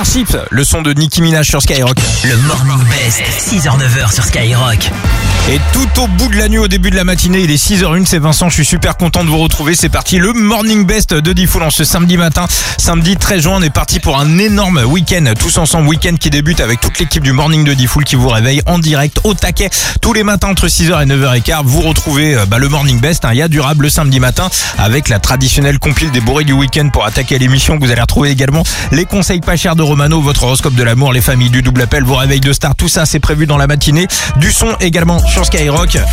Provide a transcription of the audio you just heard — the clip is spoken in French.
Starships, le son de Nicki Minaj sur Skyrock. Le Morning Best, 6h-9h sur Skyrock. Et tout au bout de la nuit, au début de la matinée, il est 6h01, c'est Vincent, je suis super content de vous retrouver. C'est parti, le Morning Best de Diffoul en ce samedi matin. Samedi 13 juin, on est parti pour un énorme week-end, tous ensemble, week-end qui débute avec toute l'équipe du Morning de Diffoul qui vous réveille en direct au taquet. Tous les matins entre 6h et 9h15, vous retrouvez le Morning Best, il y a durable le samedi matin avec la traditionnelle compile des bourrés du week-end pour attaquer l'émission. Vous allez retrouver également les conseils pas chers de Romano, votre horoscope de l'amour, les familles du double appel, vos réveils de stars, tout ça c'est prévu dans la matinée. Du son également sur Skyrock.